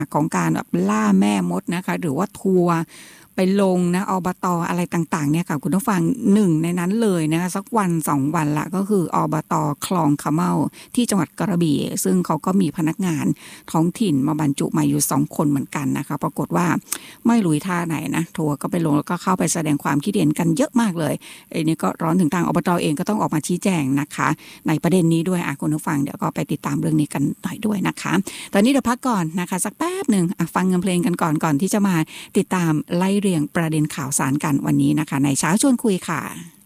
ของการแบบล่าแม่มดนะคะหรือว่าทัวร์ไปลงนะอบตอะไรต่างๆเนี่ยค่ะคุณผู้ฟังหนึ่งในนั้นเลยนะคะสักวัน2 วันละก็คืออบตคลองขะเมาที่จังหวัดกระบี่ซึ่งเขาก็มีพนักงานท้องถิ่นมาบรรจุมาอยู่2 คนเหมือนกันนะคะปรากฏว่าไม่รู้ท่าไหนนะทัวร์ก็ไปลงแล้วก็เข้าไปแสดงความคิดเห็นกันเยอะมากเลยอันนี้ก็ร้อนถึงทางอบตเองก็ต้องออกมาชี้แจงนะคะในประเด็นนี้ด้วยคุณผู้ฟังเดี๋ยวก็ไปติดตามเรื่องนี้กันหน่อยด้วยนะคะตอนนี้เดี๋ยวพักก่อนนะคะสักแป๊บนึงฟังเพลงกันก่อนที่จะมาติดตามไล่เรียงประเด็นข่าวสารกันวันนี้นะคะในเช้าชวนคุยค่ะ